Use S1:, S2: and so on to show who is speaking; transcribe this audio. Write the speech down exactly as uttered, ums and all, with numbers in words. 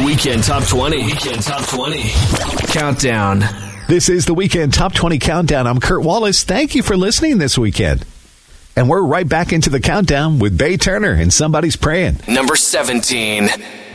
S1: Weekend Top twenty. Weekend Top twenty. Countdown.
S2: This is the Weekend Top twenty Countdown. I'm Kurt Wallace. Thank you for listening this weekend. And we're right back into the countdown with Bay Turner and Somebody's Praying.
S1: Number seventeen.